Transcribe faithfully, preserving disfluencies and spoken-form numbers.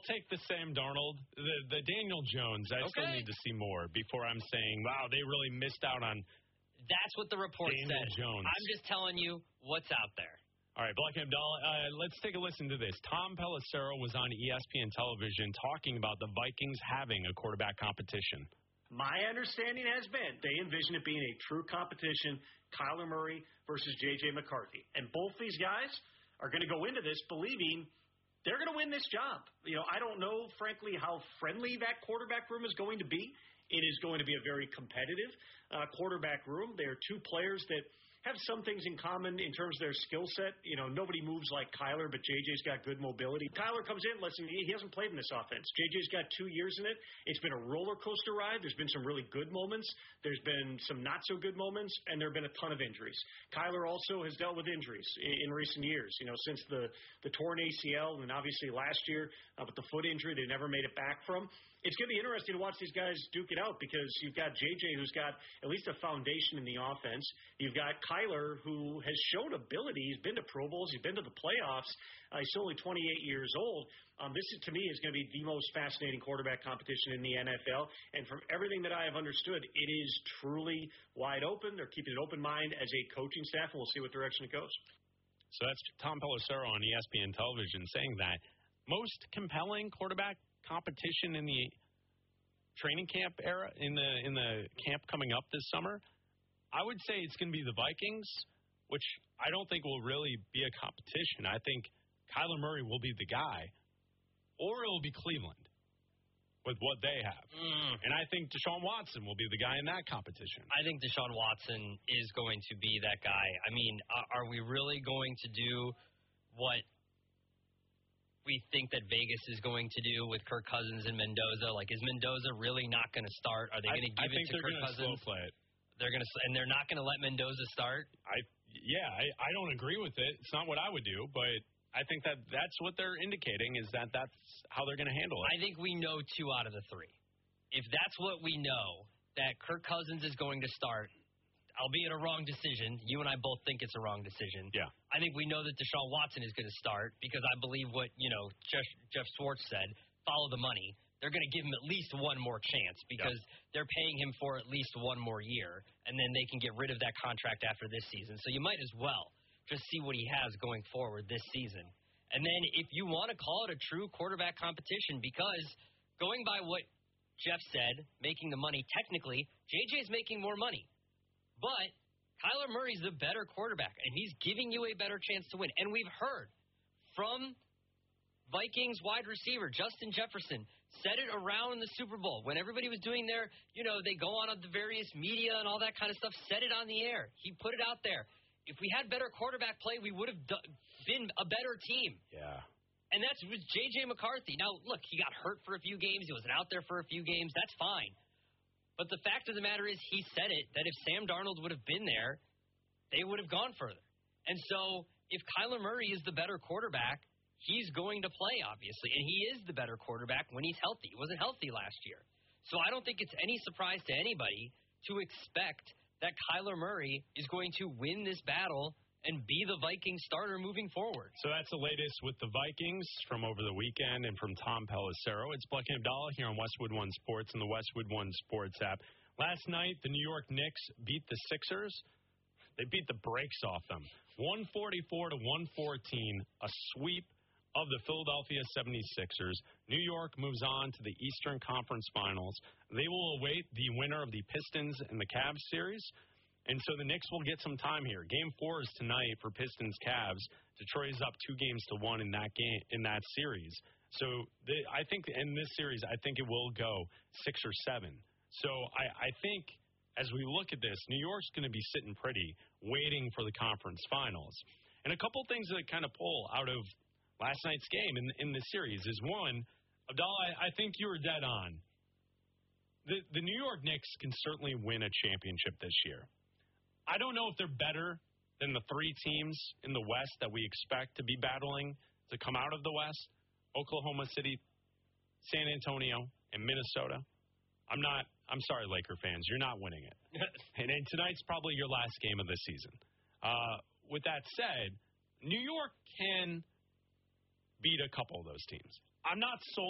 take the Sam Darnold. The, the Daniel Jones, I okay. still need to see more before I'm saying, wow, they really missed out on That's what the report Daniel said. Jones. I'm just telling you what's out there. All right, Black and Abdallah, uh, let's take a listen to this. Tom Pelissero was on E S P N television talking about the Vikings having a quarterback competition. My understanding has been they envision it being a true competition, Kyler Murray versus J J. McCarthy. And both these guys are going to go into this believing they're going to win this job. You know, I don't know, frankly, how friendly that quarterback room is going to be. It is going to be a very competitive uh, quarterback room. They are two players that have some things in common in terms of their skill set. You know, nobody moves like Kyler, but J J's got good mobility. Kyler comes in, listen, he hasn't played in this offense. J J's got two years in it. It's been a roller coaster ride. There's been some really good moments. There's been some not so good moments, and there have been a ton of injuries. Kyler also has dealt with injuries in, in recent years, you know, since the, the torn A C L and obviously last year uh, with the foot injury they never made it back from. It's going to be interesting to watch these guys duke it out because you've got J J who's got at least a foundation in the offense. You've got Kyler, who has shown ability. He's been to Pro Bowls. He's been to the playoffs. Uh, he's only twenty-eight years old. Um, this, is, to me, is going to be the most fascinating quarterback competition in the N F L. And from everything that I have understood, it is truly wide open. They're keeping an open mind as a coaching staff, and we'll see what direction it goes. So that's Tom Pelissero on E S P N television saying that most compelling quarterback competition in the training camp era, in the in the camp coming up this summer, I would say it's going to be the Vikings, which I don't think will really be a competition. I think Kyler Murray will be the guy, or it will be Cleveland with what they have. Mm. And I think Deshaun Watson will be the guy in that competition. I think Deshaun Watson is going to be that guy. I mean, are we really going to do what we think that Vegas is going to do with Kirk Cousins and Mendoza? Like, is Mendoza really not going to start? Are they going to give I think it to they're Kirk gonna Cousins? Slow play it. They're going to, and they're not going to let Mendoza start. I yeah, I, I don't agree with it. It's not what I would do, but I think that that's what they're indicating is that that's how they're going to handle it. I think we know two out of the three. If that's what we know, that Kirk Cousins is going to start, albeit a wrong decision. You and I both think it's a wrong decision. Yeah. I think we know that Deshaun Watson is going to start because I believe what, you know, Jeff, Jeff Schwartz said, follow the money. They're going to give him at least one more chance because yep. they're paying him for at least one more year, and then they can get rid of that contract after this season. So you might as well just see what he has going forward this season. And then if you want to call it a true quarterback competition, because going by what Jeff said, making the money, technically, J J's making more money. But Kyler Murray's the better quarterback, and he's giving you a better chance to win. And we've heard from Vikings wide receiver Justin Jefferson said it around the Super Bowl when everybody was doing their, you know, they go on the various media and all that kind of stuff, said it on the air. He put it out there. If we had better quarterback play, we would have d- been a better team. Yeah. And that's with J J. McCarthy. Now, look, he got hurt for a few games. He wasn't out there for a few games. That's fine. But the fact of the matter is he said it, that if Sam Darnold would have been there, they would have gone further. And so if Kyler Murray is the better quarterback, he's going to play, obviously, and he is the better quarterback when he's healthy. He wasn't healthy last year. So I don't think it's any surprise to anybody to expect that Kyler Murray is going to win this battle and be the Vikings starter moving forward. So that's the latest with the Vikings from over the weekend and from Tom Pelissero. It's Black and Abdallah here on Westwood One Sports and the Westwood One Sports app. Last night, the New York Knicks beat the Sixers. They beat the brakes off them. one forty-four to one fourteen, a sweep of the Philadelphia seventy-sixers. New York moves on to the Eastern Conference Finals. They will await the winner of the Pistons and the Cavs series. And so the Knicks will get some time here. Game four is tonight for Pistons-Cavs. Detroit is up two games to one in that game in that series. So the, I think in this series, I think it will go six or seven. So I, I think as we look at this, New York's going to be sitting pretty, waiting for the conference finals. And a couple things that kind of pull out of last night's game in, in this series is, one, Abdallah, I, I think you were dead on. The, the New York Knicks can certainly win a championship this year. I don't know if they're better than the three teams in the West that we expect to be battling to come out of the West, Oklahoma City, San Antonio, and Minnesota. I'm not, I'm sorry, Laker fans, you're not winning it. and, and tonight's probably your last game of the season. Uh, with that said, New York can beat a couple of those teams. I'm not sold